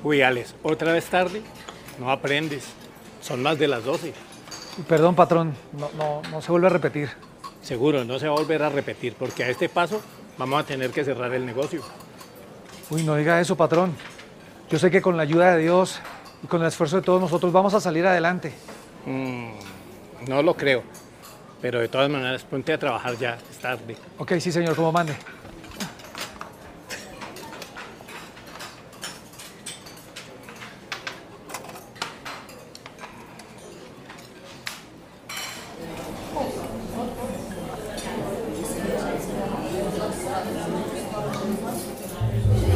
Uy, Alex, ¿otra vez tarde? No aprendes. Son más de las 12. Perdón, patrón, no se vuelve a repetir. Seguro, no se va a volver a repetir, porque a este paso vamos a tener que cerrar el negocio. Uy, no diga eso, patrón. Yo sé que con la ayuda de Dios y con el esfuerzo de todos nosotros vamos a salir adelante. No lo creo. Pero de todas maneras, ponte a trabajar ya, es tarde. Ok, sí, señor, como mande.